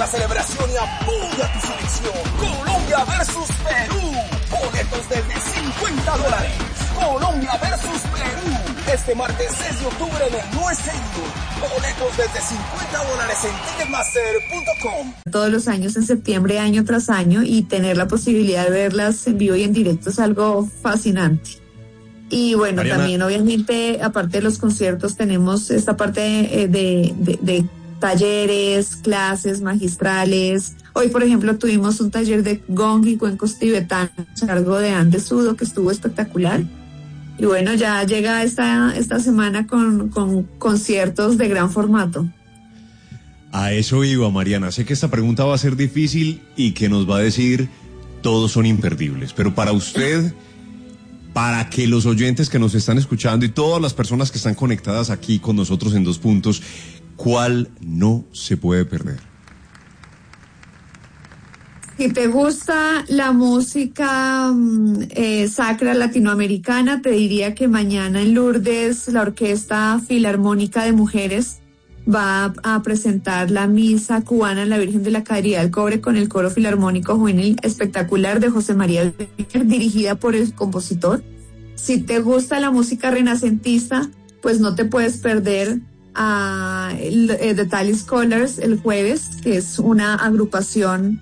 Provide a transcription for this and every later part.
la celebración y apoya tu selección. Colombia versus Perú. Boletos desde $50. Colombia versus Perú. Este martes 6 de octubre en el Nuez Stadium. Boletos desde $50 en Ticketmaster.com. Todos los años en septiembre, año tras año, y tener la posibilidad de verlas en vivo y en directo es algo fascinante. Y bueno, Mariana, también obviamente, aparte de los conciertos, tenemos esta parte de talleres, clases magistrales. Hoy, por ejemplo, tuvimos un taller de gong y cuencos tibetanos a cargo de Andes Sudo, que estuvo espectacular. Y bueno, ya llega esta semana con conciertos de gran formato. A eso iba, Mariana. Sé que esta pregunta va a ser difícil y que nos va a decir todos son imperdibles, pero para usted, para que los oyentes que nos están escuchando y todas las personas que están conectadas aquí con nosotros en Dos Puntos, ¿cuál no se puede perder? Si te gusta la música sacra latinoamericana, te diría que mañana en Lourdes la Orquesta Filarmónica de Mujeres va a presentar la Misa Cubana en la Virgen de la Caridad del Cobre con el Coro Filarmónico Juvenil espectacular de José María Becker, dirigida por el compositor. Si te gusta la música renacentista, pues no te puedes perder a The Tally Scholars el jueves, que es una agrupación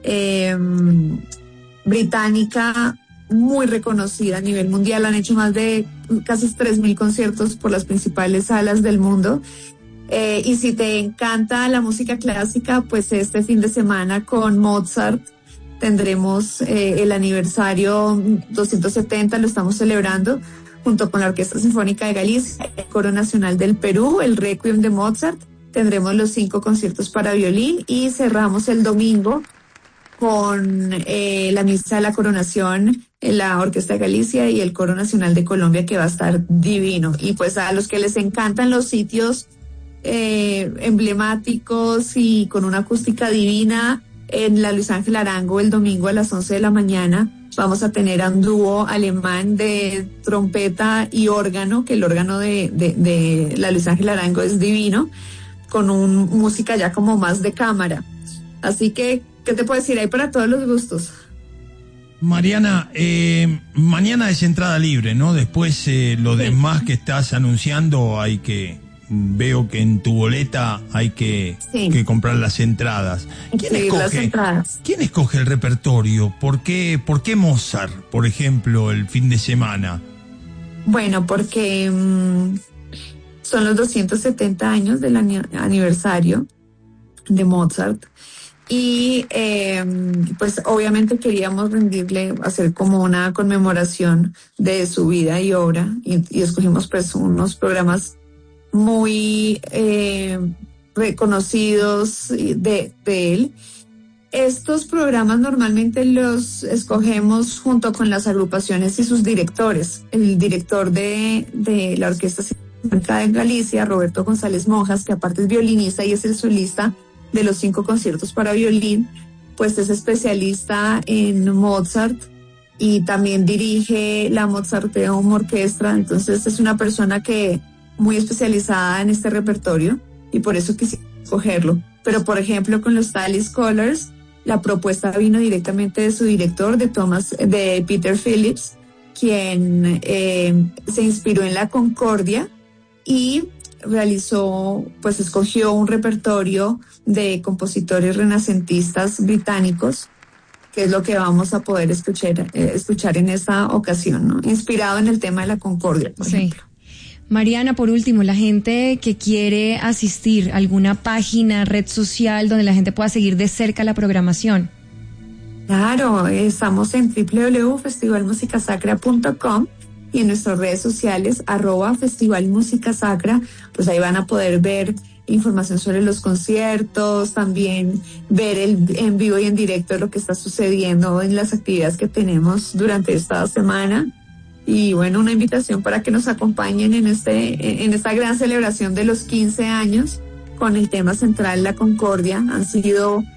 británica muy reconocida a nivel mundial. Han hecho más de casi 3,000 conciertos por las principales salas del mundo. Y si te encanta la música clásica, pues este fin de semana con Mozart tendremos el aniversario 270, lo estamos celebrando junto con la Orquesta Sinfónica de Galicia, el Coro Nacional del Perú, el Requiem de Mozart. Tendremos los 5 conciertos para violín y cerramos el domingo con la Misa de la Coronación, la Orquesta de Galicia y el Coro Nacional de Colombia, que va a estar divino. Y pues a los que les encantan los sitios emblemáticos y con una acústica divina, en la Luis Ángel Arango el domingo a las 11 de la mañana vamos a tener a un dúo alemán de trompeta y órgano, que el órgano de la Luis Ángel Arango es divino, con música ya como más de cámara. Así que, ¿qué te puedo decir? Hay para todos los gustos. Mariana, mañana es entrada libre, ¿no? Después lo demás que estás anunciando veo que en tu boleta hay que comprar las entradas. ¿Quién escoge el repertorio? ¿Por qué Mozart, por ejemplo, el fin de semana? Bueno, porque son los 270 años del aniversario de Mozart. Y pues obviamente queríamos hacer como una conmemoración de su vida y obra, y escogimos pues unos programas muy reconocidos de él. Estos programas normalmente los escogemos junto con las agrupaciones y sus directores. El director de la Orquesta Sinfónica de Galicia, Roberto González Monjas, que aparte es violinista y es el solista de los 5 conciertos para violín, pues es especialista en Mozart y también dirige la Mozarteum Orquestra. Entonces es una persona que muy especializada en este repertorio y por eso quise escogerlo. Pero por ejemplo con los Tally Scholars, la propuesta vino directamente de su director, de Peter Phillips, quien se inspiró en la Concordia y escogió un repertorio de compositores renacentistas británicos, que es lo que vamos a poder escuchar en esta ocasión, ¿no? Inspirado en el tema de la Concordia, por ejemplo. Mariana, por último, la gente que quiere asistir a alguna página, red social, donde la gente pueda seguir de cerca la programación. Claro, estamos en www.festivalmusicasacra.com y en nuestras redes sociales, @festivalmusicasacra, pues ahí van a poder ver información sobre los conciertos, también ver en vivo y en directo lo que está sucediendo en las actividades que tenemos durante esta semana. Y bueno, una invitación para que nos acompañen en esta gran celebración de los 15 años con el tema central, la Concordia. Han sido